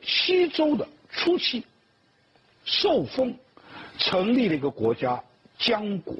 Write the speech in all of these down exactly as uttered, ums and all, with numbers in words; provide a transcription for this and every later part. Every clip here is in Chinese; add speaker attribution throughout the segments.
Speaker 1: 西周的初期，受封，成立了一个国家姜国。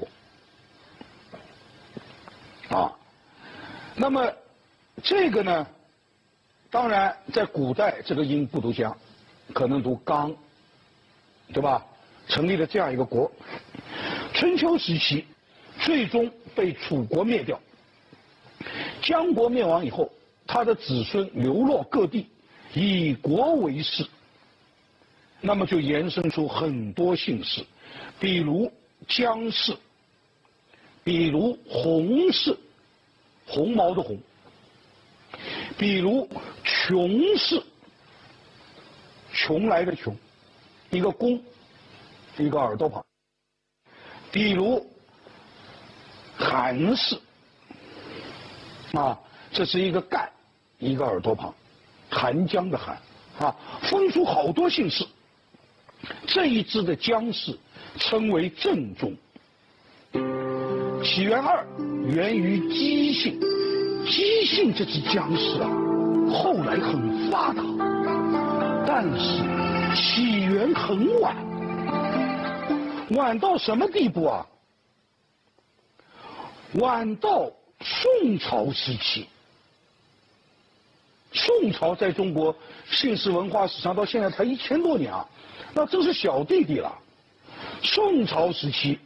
Speaker 1: 啊，那么这个呢，当然在古代这个音不读姜，可能读刚，对吧？成立了这样一个国。春秋时期，最终被楚国灭掉。姜国灭亡以后，他的子孙流落各地，以国为氏。那么就延伸出很多姓氏，比如姜氏，比如洪氏，红毛的红，比如穷氏，穷来的穷，一个弓，一个耳朵旁，比如韩氏，啊，这是一个干，一个耳朵旁，韩江的韩，啊，分出好多姓氏。这一支的姜氏称为正宗。起源二源于姬姓，姬姓这支姜氏啊，后来很发达，但是起源很晚，晚到什么地步啊？晚到宋朝时期。宋朝在中国姓氏文化史上到现在才一千多年啊，那真是小弟弟了。宋朝时期，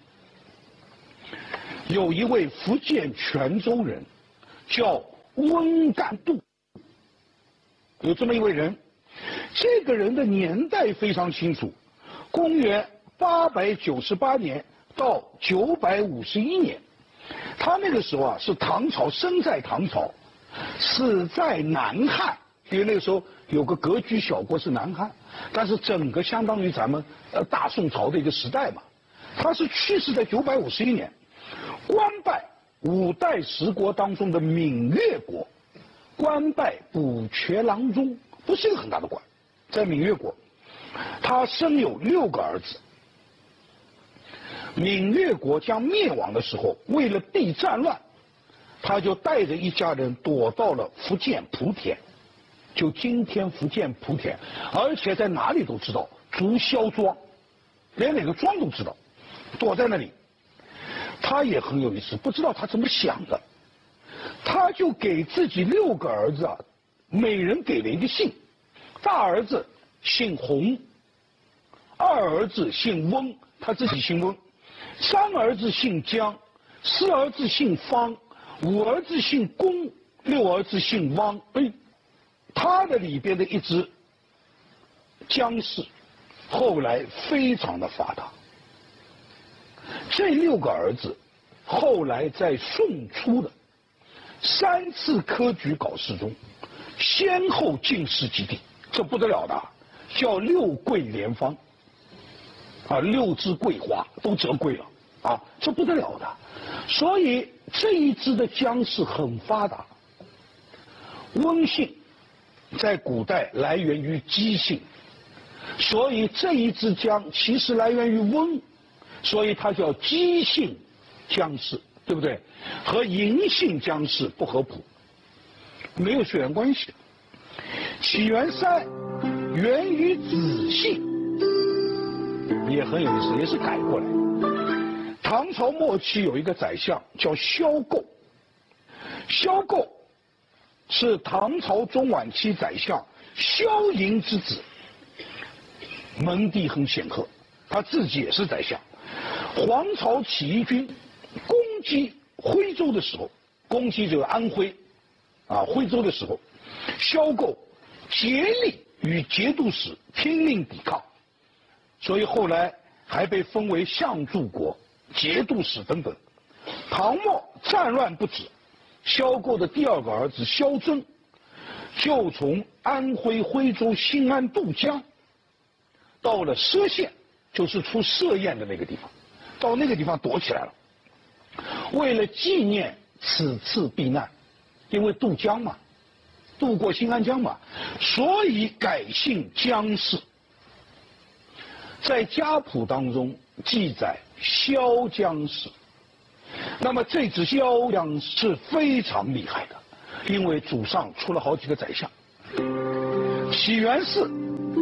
Speaker 1: 有一位福建泉州人，叫温干度，有这么一位人，这个人的年代非常清楚，公元八百九十八年到九百五十一年，他那个时候啊是唐朝，生在唐朝，死在南汉，因为那个时候有个割据小国是南汉，但是整个相当于咱们呃大宋朝的一个时代嘛。他是去世在九百五十一年，官拜五代十国当中的闽越国，官拜补阙郎中，不是一个很大的官，在闽越国，他生有六个儿子。闽越国将灭亡的时候，为了避战乱，他就带着一家人躲到了福建莆田，就今天福建莆田，而且在哪里都知道，竹箫庄，连哪个庄都知道，躲在那里。他也很有意思，不知道他怎么想的，他就给自己六个儿子啊，每人给了一个姓，大儿子姓洪，二儿子姓翁，他自己姓翁，三儿子姓姜，四儿子姓方，五儿子姓公，六儿子姓汪。哎，他的里边的一支姜氏，后来非常的发达。这六个儿子，后来在宋初的三次科举考试中，先后进士及第，这不得了的，叫六桂连芳。啊，六枝桂花都折桂了，啊，这不得了的。所以这一支的姜氏很发达。温姓在古代来源于姬姓，所以这一支姜其实来源于温，所以它叫姬姓姜氏，对不对？和嬴姓姜氏不合谱，没有血缘关系。起源三源于子姓，也很有意思，也是改过来。唐朝末期有一个宰相叫萧构，萧构是唐朝中晚期宰相萧绎之子，门第很显赫，他自己也是宰相。黄巢起义军攻击徽州的时候，攻击这个安徽啊徽州的时候，萧构竭力与节度使拼命抵抗，所以后来还被封为相助国、节度使等等。唐末战乱不止，萧构的第二个儿子萧征就从安徽徽州新安渡江，到了歙县，就是出歙宴的那个地方，到那个地方躲起来了。为了纪念此次避难，因为渡江嘛，渡过新安江嘛，所以改姓姜氏。在家谱当中记载萧姜氏，那么这支萧姜是非常厉害的，因为祖上出了好几个宰相。起源四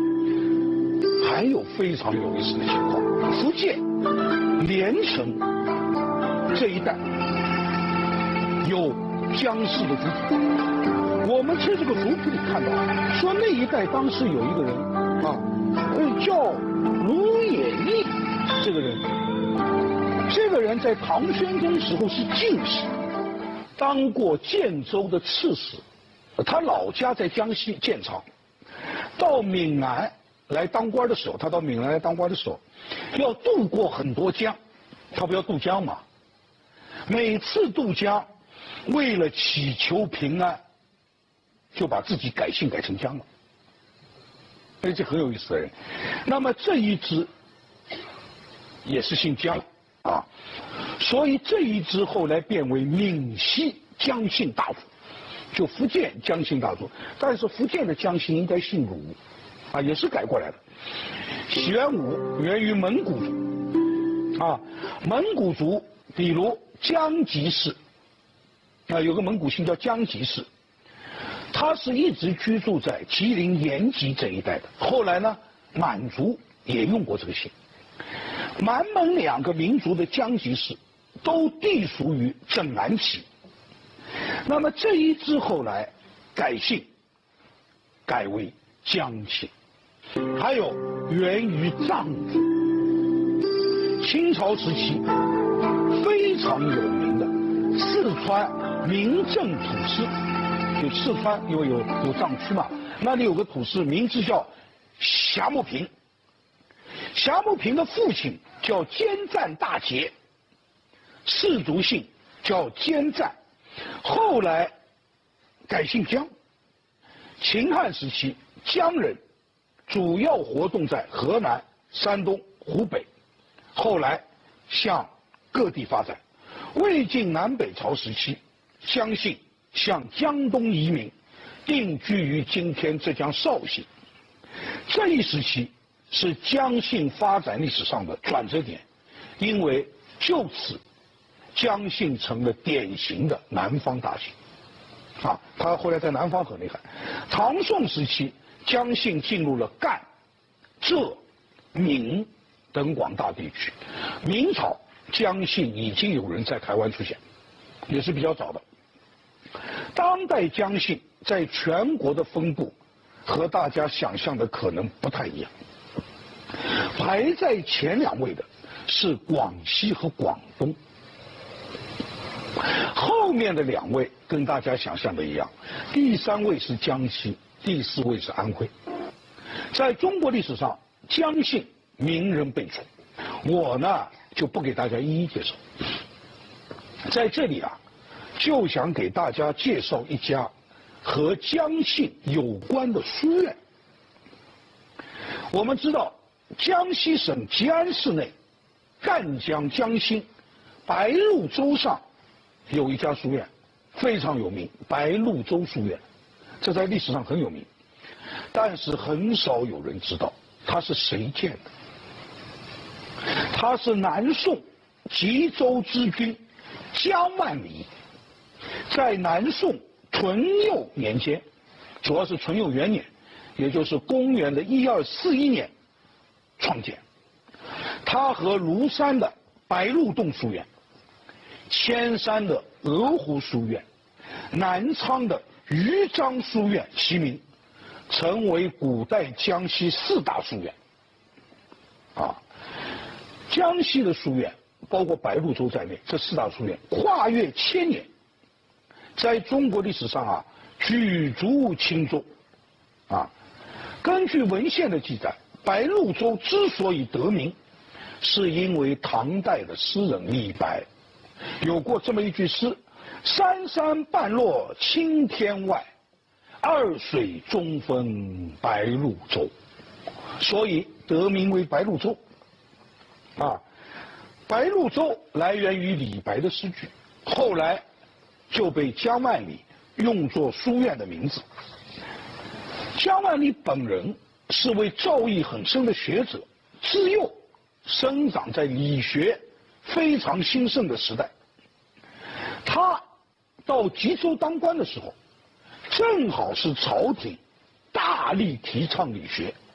Speaker 1: 还有非常有意思的情况，福建连城这一带有姜氏的族谱。我们从这个族谱里看到，说那一带当时有一个人啊，呃，叫卢也义这个人。这个人在唐宣宗时候是进士，当过建州的刺史。他老家在江西建昌，到闽南来当官的时候，他到闽南来当官的时候，要渡过很多江，他不要渡江嘛？每次渡江，为了祈求平安，就把自己改姓改成姜了。哎，这很有意思的人。那么这一支也是姓姜啊，所以这一支后来变为闽西姜姓大族。就福建姜姓大族，但是福建的姜姓应该姓鲁，啊，也是改过来的。玄武源于蒙古族，啊，蒙古族，比如姜吉氏，啊，有个蒙古姓叫姜吉氏，他是一直居住在吉林延吉这一带的。后来呢，满族也用过这个姓。满蒙两个民族的姜吉氏都隶属于镇南旗。那么这一支后来改姓，改为姜姓。还有源于藏族，清朝时期非常有名的四川民政土司，就四川因为有有藏区嘛，那里有个土司，名字叫霞木平。霞木平的父亲叫坚赞大杰，氏族姓叫坚赞。后来改姓姜。秦汉时期，姜人主要活动在河南、山东、湖北，后来向各地发展。魏晋南北朝时期，姜姓向江东移民，定居于今天浙江绍兴。这一时期是姜姓发展历史上的转折点，因为就此姜姓成了典型的南方大姓，啊，他后来在南方很厉害。唐宋时期，姜姓进入了赣、浙、闽等广大地区。明朝，姜姓已经有人在台湾出现，也是比较早的。当代姜姓在全国的分布和大家想象的可能不太一样。排在前两位的是广西和广东。后面的两位跟大家想象的一样，第三位是江西，第四位是安徽。在中国历史上，姜姓名人辈出，我呢就不给大家一一介绍。在这里啊，就想给大家介绍一家和姜姓有关的书院。我们知道，江西省吉安市内，赣江江心白鹭洲上有一家书院，非常有名，白鹭洲书院，这在历史上很有名，但是很少有人知道它是谁建的。它是南宋吉州知军姜万里在南宋淳佑年间，主要是淳佑元年，也就是公元的一二四一年创建。他和庐山的白鹿洞书院、铅山的鹅湖书院、南昌的余章书院齐名，成为古代江西四大书院。啊，江西的书院包括白鹭洲在内，这四大书院跨越千年，在中国历史上啊举足轻重。啊，根据文献的记载，白鹭洲之所以得名，是因为唐代的诗人李白有过这么一句诗：山山半落青天外，二水中分白鹭洲，所以得名为白鹭洲。啊，白鹭洲来源于李白的诗句，后来就被姜万里用作书院的名字。姜万里本人是位造诣很深的学者，自幼生长在理学非常兴盛的时代。他到吉州当官的时候，正好是朝廷大力提倡理学，